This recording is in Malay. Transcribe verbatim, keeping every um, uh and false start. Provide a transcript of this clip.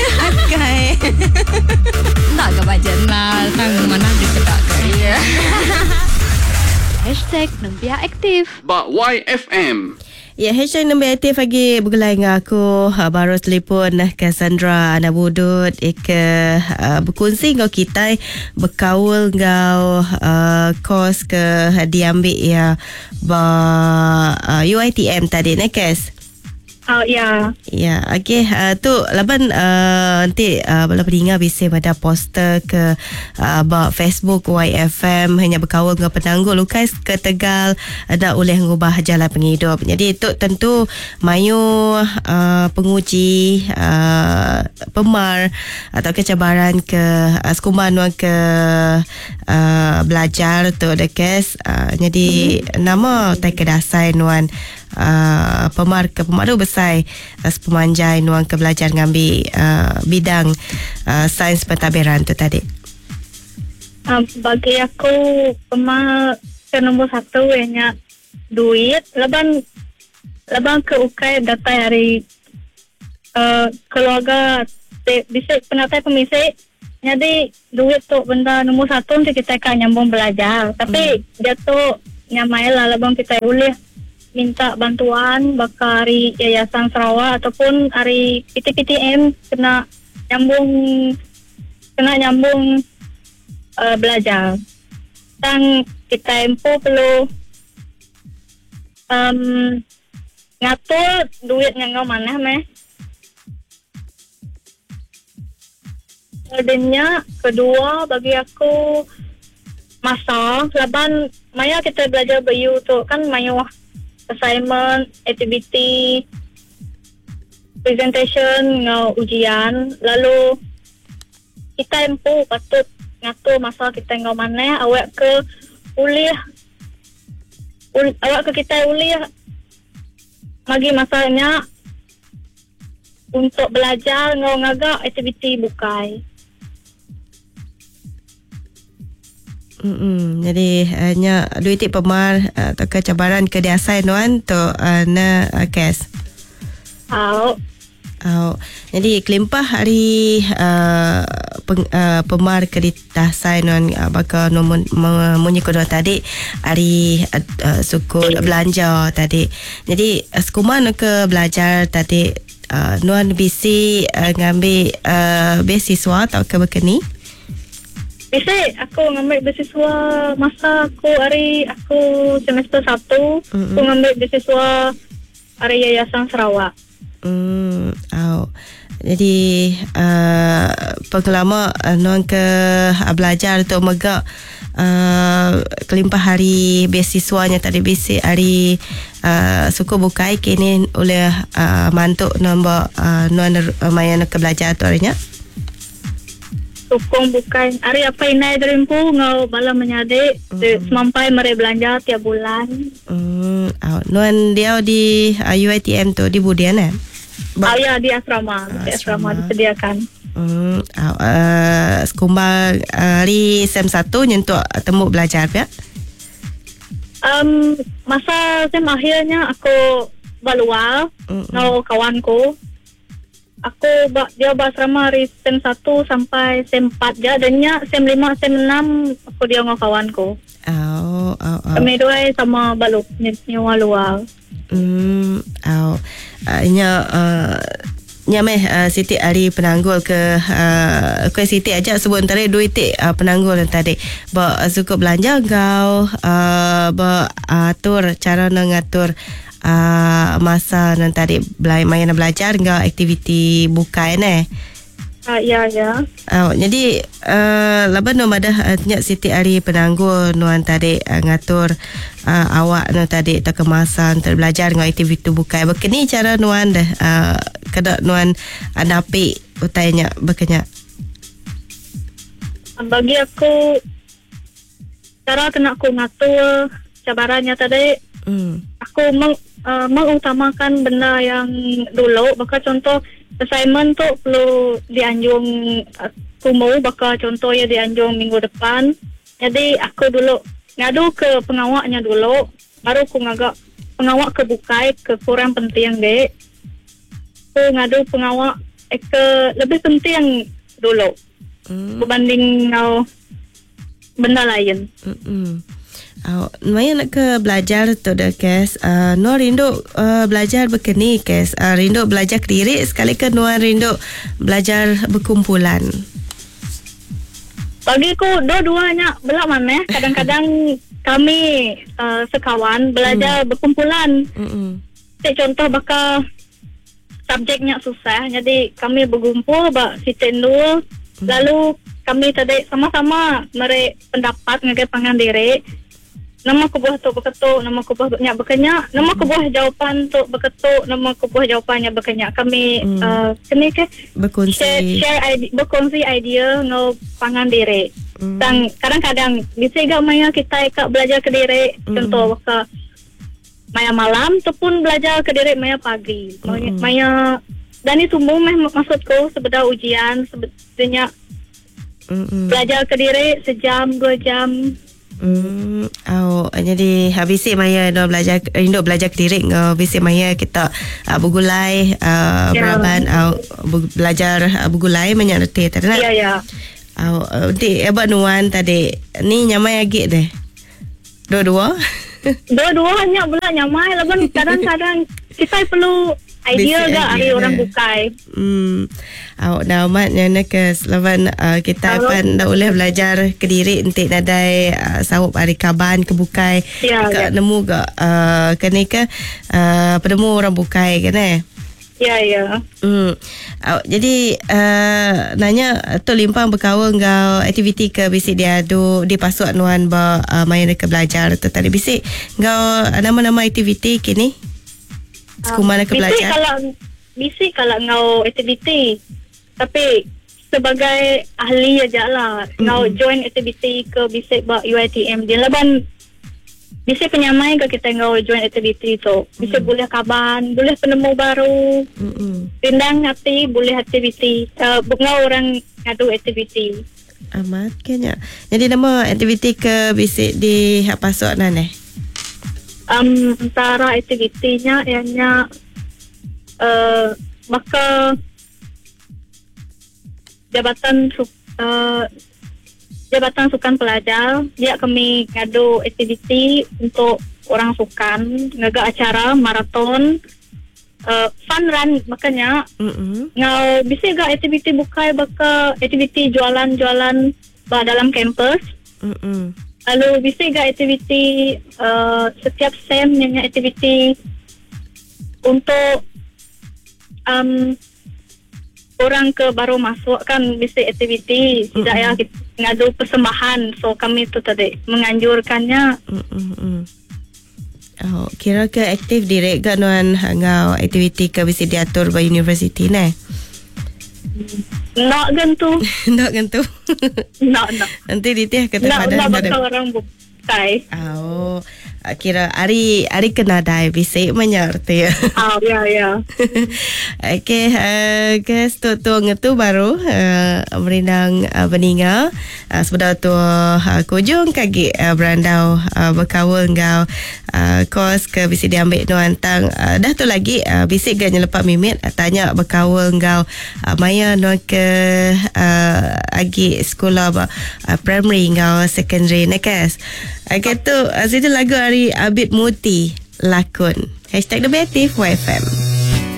Akai. Tak ke bajan lah. Tang mana dia kedak ke. Ya. Hashtag Nempia Aktif. Bak Y F M. Ya, hashtag Nempia Aktif lagi bergelai dengan aku. Uh, baru telefon uh, Cassandra anak budut Eka uh, berkongsi kau kita berkawal kau uh, kos ke uh, diambil ya ba uh, U I T M tadi nak Cas. Oh ya. Ya, okey. Uh, tu laban uh, nanti uh, bala pendengar bisa pada poster ke uh, ba Facebook Y F M hanya berkawal dengan penangguh Lukas ke Tegal ada oleh mengubah jalan penghidup. Jadi itu tentu mayu uh, penguji uh, pemar atau kecabaran ke uh, sekuman ke uh, belajar tu dekes. Uh, jadi mm-hmm. nama tai kedasai nuan Uh, pemar ke pemar tu besar uh, pemanjai nuang ke belajar ngambil uh, bidang uh, sains pentadbiran tu tadi. Um, bagi aku pemar ke nombor satu hanya duit. Leban leban ke ukai data hari uh, keluarga te, bisa penatai pemisik. Jadi duit tu benda nombor satu untuk kita kan nyambung belajar. Tapi hmm. dia tu nyamai lah leban kita boleh minta bantuan bakari Yayasan Sarawak ataupun hari P T P T M kena nyambung kena nyambung uh, belajar. Dan kita empu perlu um, ngatur duit yang ngau mana meh. Kemudiannya kedua bagi aku masa laban maya kita belajar bayu tu kan mayu assignment, activity, presentation, ngau ujian. Lalu kita empu patut ngatur masa kita ngau mana awak ke kuliah ul, awak ke kita kuliah bagi masanya untuk belajar ngau ngaga activity bukai. Mm-mm. Jadi hanya uh, duit pemar uh, atau kecabaran ke diasai nuan tu uh, na uh, Cas. Oh. Oh. Jadi kelimpah hari uh, peng, uh, pemar ke diasai nuan uh, baka nombor menyekut tadi hari uh, uh, suku belanja tadi. Jadi uh, sekuman ke belajar tadi uh, nuan bisi uh, ngambil uh, beasiswa atau ke bekeni? Bisa aku ngambil beasiswa masa aku hari aku semester satu. Mm-hmm. Aku ngambil beasiswa hari Yayasan Sarawak. Hmm, oh. Jadi uh, pengalaman uh, non ke uh, belajar tu megak uh, kelimpah hari beasiswanya tadi bisi hari uh, suku bukai kini oleh uh, mantuk nombor uh, non uh, mayan ke belajar tu harinya. Sukong bukan hari apa inai derimpu ngau bala menyadik mm. semampai mereka belanja tiap bulan. Hmm, oh, nuan dia di uh, U I T M tu di Budian eh? Ba- oh ya di asrama, uh, di asrama, asrama disediakan. Hmm, oh, uh, sekumbang uh, hari sem satu nyentuh temu belajar ya? Um, masa sem akhirnya aku balual mm-hmm. ngau kawanku. Aku dia basrama hari sem satu sampai sem empat je. Dannya sem lima, sem enam aku dia dengan kawanku. Oh, oh, oh. Kami dua sama baluk nyawa luar. Hmm, oh. Uh, nya uh, nya meh uh, Siti hari penanggul ke uh, ke Siti aja sebentar duit uh, penanggul tadi. Ba uh, suka belanja kau uh, ba atur cara mengatur Uh, masa nan tadi bela- main belajar enggak aktiviti bukan eh ah uh, ya ya oh, jadi uh, laban no madah uh, nyak Siti ari penangguh nuan tadi uh, ngatur uh, awak no tadi tak kemasan ter belajar dengan aktiviti bukan bekeni cara nuan dah uh, kada nuan anapi utainya bekenya bagi aku cara kena aku ngatur cabarannya tadi hmm. aku meng Uh, mengutamakan benda yang dulu. Bakal contoh assignment tu perlu dianjung uh, kumau. Bakal contoh ya dianjung minggu depan. Jadi aku dulu ngadu ke pengawaknya dulu. Baru aku ngagak pengawak ke bukai ke kurang penting dek. Aku ngadu pengawak Eka lebih penting dulu Hmm. berbanding ngau benda lain. Hmm. Oh, Maya nak ke belajar tu dah kes. Uh, Nuan rindu uh, belajar berkeni kes. Uh, rindu belajar kediri sekali ke Nuan rindu belajar berkumpulan. Bagi aku dua-duanya belak mana. Kadang-kadang kami uh, sekawan belajar hmm. berkumpulan. Hmm. Contoh bakal subjeknya susah, jadi kami berkumpul bak sitin dulu. Hmm. Lalu kami tadi sama-sama merek pendapat ngagai pangan diri. Nama kubuah tu berketuk, nama kubuah nyak berkenyak, nama kubuah jawapan tu berketuk, nama kubuah jawapannya berkenyak. Kami hmm. uh, kini ke berkongsi share, share idea, berkongsi idea ngau pangan diri. Hmm. Dan kadang-kadang bisa juga maya kita ikut belajar ke diri. Hmm. Contoh waktu maya malam tu pun belajar ke diri maya pagi. Hmm. Maya dan itu semua meh maksudku sebedah ujian sebetulnya hmm. belajar ke diri sejam dua jam. Hmm, oh, jadi habis Maya dah belajar rindu belajar kediri ngau habis Maya kita uh, bergulai uh, yeah. beraban uh, belajar uh, bergulai menyerti tadi nak. Ya ya. Oh, di abang Nuan tadi ni nyamai lagi deh. Dua-dua. Dua-dua hanya pula nyamai laban kadang-kadang kita perlu idea gak hari orang bukai. Hmm. Awak dah amat yang nak ke selawan uh, kita akan dah boleh belajar ke diri untuk nadai uh, sawap hari kaban ke bukai. Ya, ke ya. nemu gak uh, kena ke uh, penemu orang bukai kan eh. Ya ya. Hmm. Awak jadi uh, nanya tu limpang berkawan ngau aktiviti ke bisik dia adu di pasuk Nuan ba uh, main ke belajar tu tadi bisik ngau nama-nama aktiviti kini. Sekumar nak ke belajar. Bisik kalau bisik kalau ngau aktiviti. Tapi sebagai ahli aja lah. Mm-hmm. Ngau join aktiviti ke bisik ba U I T M. Dia laban bisik penyamai ke kita ngau join aktiviti tu. Bisik mm-hmm. boleh kaban, boleh penemu baru. Mm-hmm. Pindang hati boleh aktiviti. Uh, ngau orang ngadu aktiviti. Amat kena. Jadi nama aktiviti ke bisik di pasuk nan eh? Um, antara aktivitinya ianya uh, maka Jabatan uh, Jabatan Sukan Pelajar dia kami ngadu aktiviti untuk orang sukan ngaga acara maraton uh, fun run makanya mm-hmm. ngau bisa ga aktiviti bukai baka aktiviti jualan-jualan bah dalam kampus. Mm-hmm. Lalu bisa ga aktiviti uh, setiap sem nyanyi aktiviti untuk um, orang ke baru masuk kan bisa aktiviti mm-hmm. tidak ya ngadu persembahan, so kami tu tadi menganjurkannya. Mm-hmm. Oh, kira ke aktif direct ke Nuan ngau aktiviti ke bisa diatur by universiti ne? Nak gantu. Nak gantu. Nak nak. Nanti ditih kata nak, pada. Nak bakal orang bukai. Oh, kira hari hari kena dai bisik menyerti ya. Oh ya ya. Okey, uh, guys tu tu ngetu baru uh, merindang uh, beninga uh, sebenar tu uh, kujung kaki uh, berandau uh, berkawal ngau uh, kos ke bisik diambil Nuan tang uh, dah tu lagi uh, bisik gak nyelepak mimit uh, tanya berkawal ngau uh, maya Nuan ke uh, agi sekolah uh, primary ngau secondary ne guys. Okey tu uh, situ lagu hari Abid Muti lakon. Hashtag The Beatif Y F M.